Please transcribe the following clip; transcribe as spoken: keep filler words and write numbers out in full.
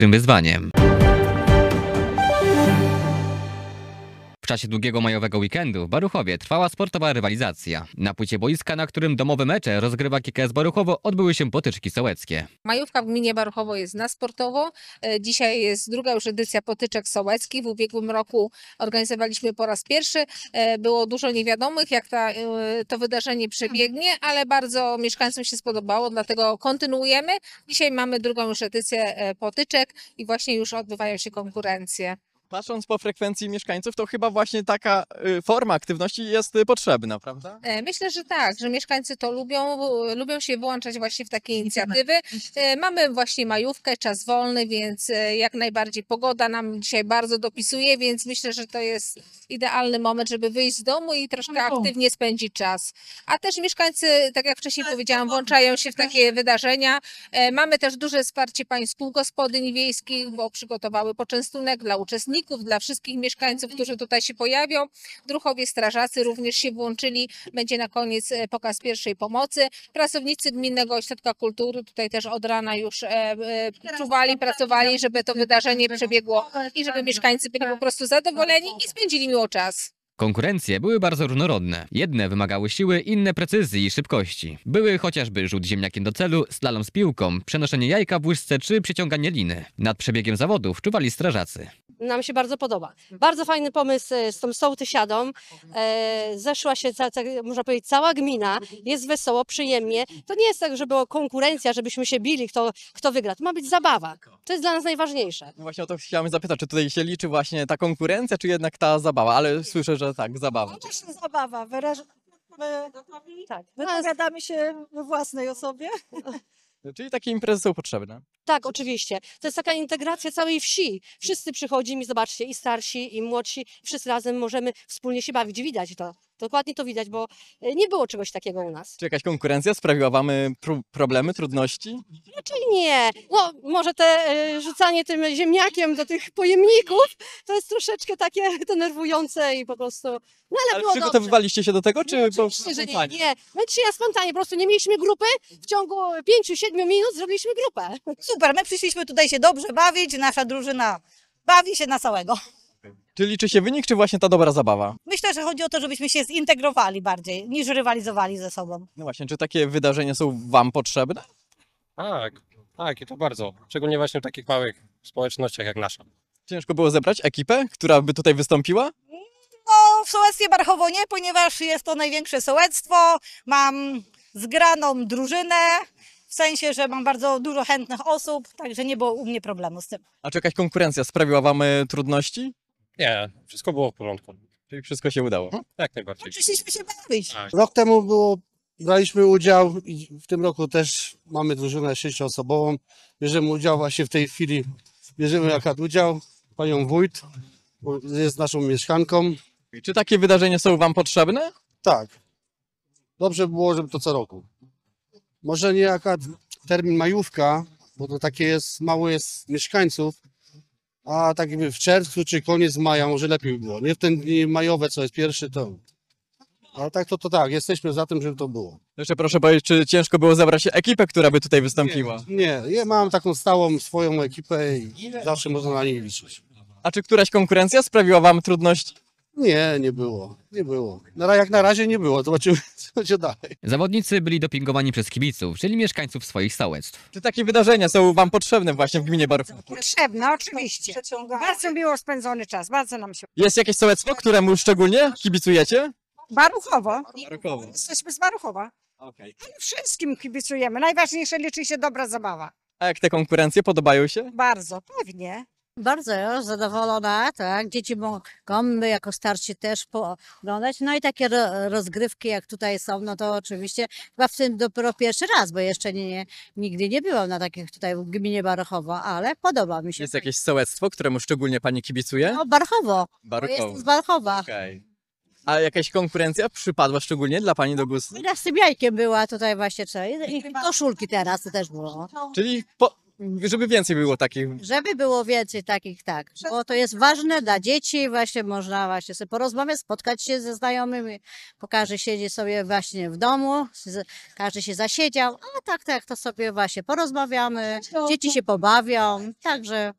tym wyzwaniem. W czasie długiego majowego weekendu w Baruchowie trwała sportowa rywalizacja. Na płycie boiska, na którym domowe mecze rozgrywa K K S Baruchowo, odbyły się potyczki sołeckie. Majówka w gminie Baruchowo jest na sportowo. Dzisiaj jest druga już edycja potyczek sołeckich. W ubiegłym roku organizowaliśmy po raz pierwszy. Było dużo niewiadomych, jak ta, to wydarzenie przebiegnie, ale bardzo mieszkańcom się spodobało, dlatego kontynuujemy. Dzisiaj mamy drugą już edycję potyczek i właśnie już odbywają się konkurencje. Patrząc po frekwencji mieszkańców, to chyba właśnie taka y, forma aktywności jest y, potrzebna, prawda? Myślę, że tak, że mieszkańcy to lubią, lubią się włączać właśnie w takie inicjatywy. Mamy właśnie majówkę, czas wolny, więc jak najbardziej pogoda nam dzisiaj bardzo dopisuje, więc myślę, że to jest idealny moment, żeby wyjść z domu i troszkę aktywnie spędzić czas. A też mieszkańcy, tak jak wcześniej powiedziałam, włączają się w takie wydarzenia. Mamy też duże wsparcie państw kół gospodyń wiejskich, bo przygotowały poczęstunek dla uczestników, dla wszystkich mieszkańców, którzy tutaj się pojawią. Druhowie strażacy również się włączyli. Będzie na koniec pokaz pierwszej pomocy. Pracownicy Gminnego Ośrodka Kultury tutaj też od rana już e, e, czuwali, pracowali, żeby to wydarzenie przebiegło i żeby mieszkańcy byli po prostu zadowoleni i spędzili miło czas. Konkurencje były bardzo różnorodne. Jedne wymagały siły, inne precyzji i szybkości. Były chociażby rzut ziemniakiem do celu, slalom z piłką, przenoszenie jajka w łyżce czy przyciąganie liny. Nad przebiegiem zawodów czuwali strażacy. Nam się bardzo podoba. Bardzo fajny pomysł z tą sołtysiadą. E, zeszła się, ca, ca, można powiedzieć, cała gmina. Jest wesoło, przyjemnie. To nie jest tak, że była konkurencja, żebyśmy się bili, kto, kto wygra. To ma być zabawa. To jest dla nas najważniejsze. No właśnie o to chciałem zapytać, czy tutaj się liczy właśnie ta konkurencja, czy jednak ta zabawa, ale słyszę, że tak, zabawa. To zabawa. Wyraż... My... Tak. Wypowiadamy się we własnej osobie. Czyli takie imprezy są potrzebne. Tak, oczywiście. To jest taka integracja całej wsi. Wszyscy przychodzimy, zobaczcie, i starsi, i młodsi. Wszyscy razem możemy wspólnie się bawić. Widać to. Dokładnie to widać, bo nie było czegoś takiego u nas. Czy jakaś konkurencja sprawiła wam pr problemy, trudności? Raczej nie. No, może te y, rzucanie tym ziemniakiem do tych pojemników, to jest troszeczkę takie denerwujące i po prostu... No ale, Ale było przygotowywaliście się do tego, czy... Nie, oczywiście, że nie. nie. My dzisiaj na spontanie, po prostu nie mieliśmy grupy. W ciągu pięciu siedmiu minut zrobiliśmy grupę. Super, my przyszliśmy tutaj się dobrze bawić, nasza drużyna bawi się na całego. Czy liczy się wynik, czy właśnie ta dobra zabawa? Myślę, że chodzi o to, żebyśmy się zintegrowali bardziej, niż rywalizowali ze sobą. No właśnie, czy takie wydarzenia są wam potrzebne? Tak, tak i to bardzo. Szczególnie właśnie w takich małych społecznościach jak nasza. Ciężko było zebrać ekipę, która by tutaj wystąpiła? No, w sołectwie Baruchowo nie, ponieważ jest to największe sołectwo. Mam zgraną drużynę, w sensie, że mam bardzo dużo chętnych osób, także nie było u mnie problemu z tym. A czy jakaś konkurencja sprawiła wam y, trudności? Nie, wszystko było w porządku. Czyli wszystko się udało? Jak najbardziej. Przyszliśmy się bawić. Tak. Rok temu było, braliśmy udział i w tym roku też mamy drużynę sześcioosobową. Bierzemy udział właśnie w tej chwili, bierzemy akurat udział, panią wójt, bo jest naszą mieszkanką. I czy takie wydarzenia są wam potrzebne? Tak, dobrze by było, żeby to co roku. Może nie akurat termin majówka, bo to takie jest, mało jest mieszkańców, a tak jakby w czerwcu czy koniec maja może lepiej by było. Nie w ten dni majowe, co jest pierwszy, to... Ale tak to, to tak, jesteśmy za tym, żeby to było. Jeszcze proszę powiedzieć, czy ciężko było zebrać ekipę, która by tutaj wystąpiła? Nie, ja mam taką stałą swoją ekipę i zawsze można na niej liczyć. A czy któraś konkurencja sprawiła wam trudności? Nie, nie było, nie było. Na, jak na razie nie było, zobaczymy co będzie dalej. Zawodnicy byli dopingowani przez kibiców, czyli mieszkańców swoich sołectw. Czy takie wydarzenia są wam potrzebne właśnie w gminie Baruchowo? Potrzebne, oczywiście. Bardzo miło spędzony czas, bardzo nam się... Jest jakieś sołectwo, któremu szczególnie kibicujecie? Baruchowo. Baruchowo. Jesteśmy z Baruchowa. Okay. Ale wszystkim kibicujemy. Najważniejsze liczy się dobra zabawa. A jak te konkurencje podobają się? Bardzo, pewnie. Bardzo zadowolona, tak. Dzieci mogą, my jako starsi też pooglądać. No i takie ro, rozgrywki jak tutaj są, no to oczywiście chyba w tym dopiero pierwszy raz, bo jeszcze nie, nie, nigdy nie byłam na takich tutaj w gminie Baruchowo, ale podoba mi się. Jest jakieś sołectwo, któremu szczególnie pani kibicuje? No Baruchowo, Baruchowo. jestem z Baruchowa. Okay. A jakaś konkurencja przypadła szczególnie dla pani do gustu? I z tym jajkiem była tutaj właśnie, co, i koszulki teraz to też było. Czyli po, żeby więcej było takich. Żeby było więcej takich, tak, bo to jest ważne dla dzieci, właśnie można właśnie sobie porozmawiać, spotkać się ze znajomymi, bo każdy siedzi sobie właśnie w domu, z- każdy się zasiedział, a tak, tak, to sobie właśnie porozmawiamy, dzieci się pobawią, także